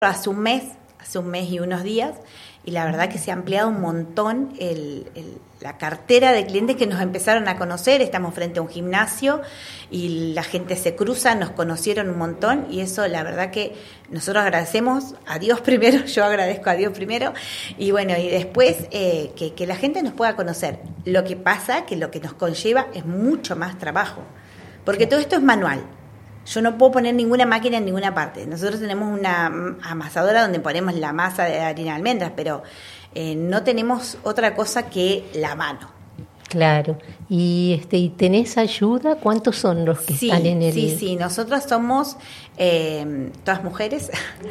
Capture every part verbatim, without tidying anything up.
hace un mes, hace un mes y unos días, y la verdad que se ha ampliado un montón el, el, la cartera de clientes que nos empezaron a conocer. Estamos frente a un gimnasio y la gente se cruza, nos conocieron un montón, y eso la verdad que nosotros agradecemos a Dios primero, yo agradezco a Dios primero, y bueno, y después eh, que, que la gente nos pueda conocer. Lo que pasa que lo que nos conlleva es mucho más trabajo, porque todo esto es manual. Yo no puedo poner ninguna máquina en ninguna parte. Nosotros tenemos una amasadora donde ponemos la masa de harina de almendras, pero eh, no tenemos otra cosa que la mano. Claro. ¿Y este y tenés ayuda? ¿Cuántos son los que sí, están en el...? Sí, sí, nosotros somos eh, todas mujeres.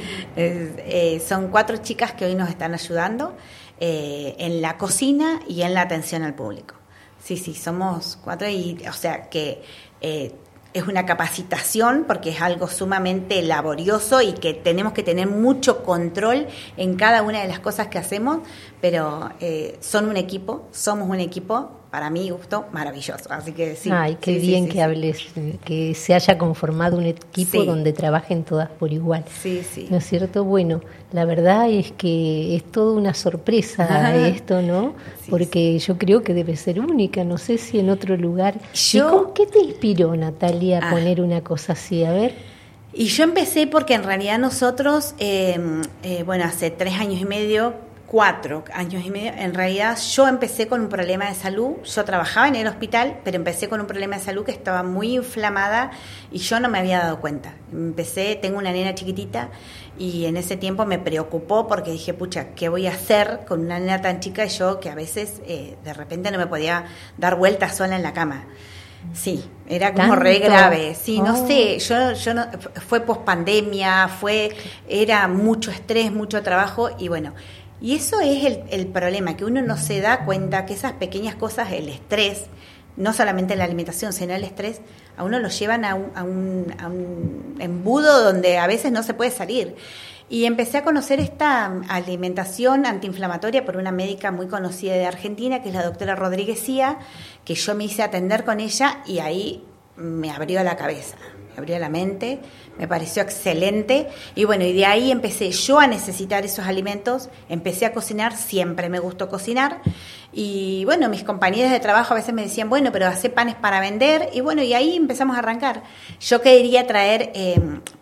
eh, son cuatro chicas que hoy nos están ayudando eh, en la cocina y en la atención al público. Sí, sí, somos cuatro y, o sea, que... Eh, es una capacitación porque es algo sumamente laborioso y que tenemos que tener mucho control en cada una de las cosas que hacemos, pero eh, son un equipo, somos un equipo, para mi gusto, maravilloso. Así que sí. Ay, qué sí, bien sí, que sí, hables, que se haya conformado un equipo sí. donde trabajen todas por igual. Sí, sí. ¿No es cierto? Bueno, la verdad es que es toda una sorpresa Ajá. esto, ¿no? Sí, porque sí. yo creo que debe ser única, no sé si en otro lugar. Yo, ¿Y cómo, qué te inspiró, Natalia, a ah. poner una cosa así? A ver. Y yo empecé porque en realidad nosotros, eh, eh, bueno, hace tres años y medio, cuatro años y medio, en realidad yo empecé con un problema de salud. Yo trabajaba en el hospital, pero empecé con un problema de salud que estaba muy inflamada y yo no me había dado cuenta. Empecé, tengo una nena chiquitita y en ese tiempo me preocupó porque dije, pucha, ¿qué voy a hacer con una nena tan chica? Y yo que a veces eh, de repente no me podía dar vueltas sola en la cama. Sí, era como ¿Tanto? re grave. Sí, oh. no sé, yo yo no, fue pospandemia, fue era mucho estrés, mucho trabajo y bueno, y eso es el, el problema, que uno no se da cuenta que esas pequeñas cosas, el estrés, no solamente la alimentación, sino el estrés, a uno lo llevan a un, a un, a un embudo donde a veces no se puede salir. Y empecé a conocer esta alimentación antiinflamatoria por una médica muy conocida de Argentina, que es la doctora Rodríguez Cía, que yo me hice atender con ella y ahí me abrió la cabeza, me abrió la mente, me pareció excelente. Y bueno, y de ahí empecé yo a necesitar esos alimentos, empecé a cocinar, siempre me gustó cocinar. Y bueno, mis compañeros de trabajo a veces me decían, bueno, pero hacé panes para vender. Y bueno, y ahí empezamos a arrancar. Yo quería traer... Eh,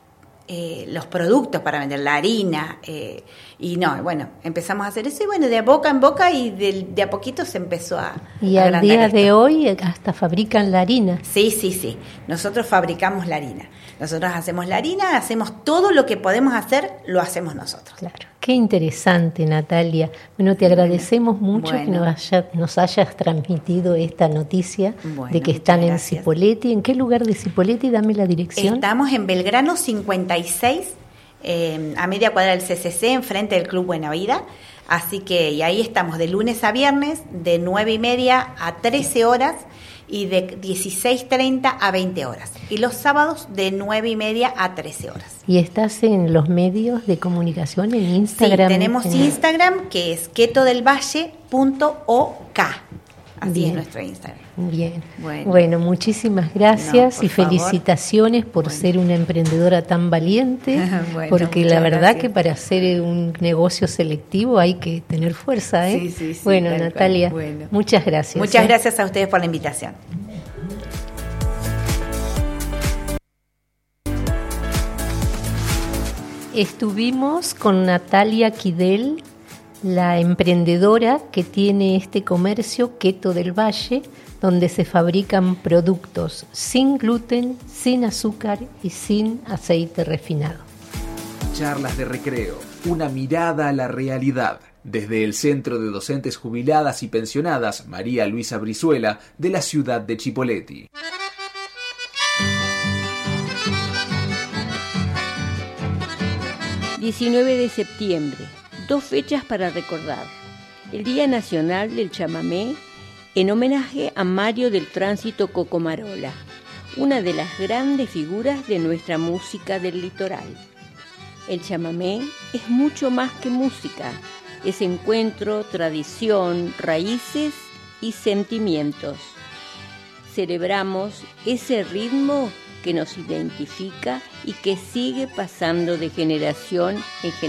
Eh, los productos para vender, la harina, eh, y no, bueno, empezamos a hacer eso y bueno, de boca en boca y de, de a poquito se empezó a Y a al día esto. de hoy hasta fabrican la harina. Sí, sí, sí, nosotros fabricamos la harina, nosotros hacemos la harina, hacemos todo lo que podemos hacer, lo hacemos nosotros. Claro, qué interesante, Natalia. Bueno, te agradecemos bueno, mucho bueno. que nos, haya, nos hayas transmitido esta noticia bueno, de que están en Cipolletti. ¿En qué lugar de Cipolletti? Dame la dirección. Estamos en Belgrano cincuenta y seis, eh, a media cuadra del C C C, enfrente del Club Buena Vida. Así que, y ahí estamos de lunes a viernes, de nueve y media a trece horas y de dieciséis treinta a veinte horas. Y los sábados de nueve y media a trece horas. ¿Y estás en los medios de comunicación, en Instagram? Sí, tenemos en... Instagram, que es keto del valle punto o k. Así Bien. es nuestro Instagram. Bien. Bueno, bueno muchísimas gracias no, y favor. felicitaciones por bueno. ser una emprendedora tan valiente, bueno, porque la verdad gracias. que para hacer un negocio selectivo hay que tener fuerza, ¿eh? Sí, sí, sí, bueno, Natalia, bueno. muchas gracias. Muchas ¿eh? gracias a ustedes por la invitación. Estuvimos con Natalia Kidel, la emprendedora que tiene este comercio Keto del Valle, donde se fabrican productos sin gluten, sin azúcar y sin aceite refinado. Charlas de recreo, una mirada a la realidad. Desde el Centro de Docentes Jubiladas y Pensionadas María Luisa Brizuela de la ciudad de Chipolletti. diecinueve de septiembre. Dos fechas para recordar. El Día Nacional del Chamamé, en homenaje a Mario del Tránsito Cocomarola, una de las grandes figuras de nuestra música del litoral. El chamamé es mucho más que música, es encuentro, tradición, raíces y sentimientos. Celebramos ese ritmo que nos identifica y que sigue pasando de generación en generación.